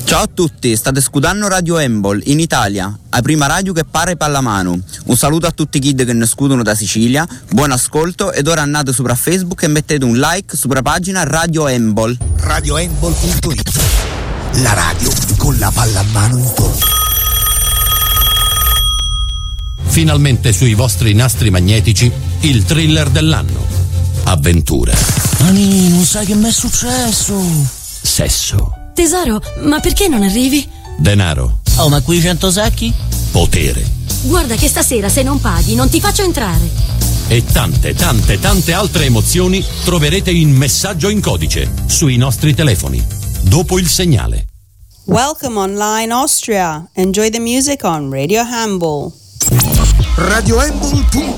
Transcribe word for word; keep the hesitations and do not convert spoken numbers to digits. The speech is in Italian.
Ciao a tutti, state ascoltando Radio Embol in Italia, la prima radio che parla pallamano. Un saluto a tutti i kid che ne scudono da Sicilia, buon ascolto ed ora andate sopra Facebook e mettete un like sopra pagina Radio Embol. radio embol punto it, la radio con la pallamano in torno. Finalmente sui vostri nastri magnetici il thriller dell'anno. Avventura. Ani, non sai che mi è successo? Sesso. Tesoro, ma perché non arrivi? Denaro. Oh, ma qui cento sacchi? Potere. Guarda che stasera se non paghi non ti faccio entrare. E tante, tante, tante altre emozioni troverete in Messaggio in codice sui nostri telefoni. Dopo il segnale. Welcome online Austria. Enjoy the music on Radio Hamble. radio embol punto it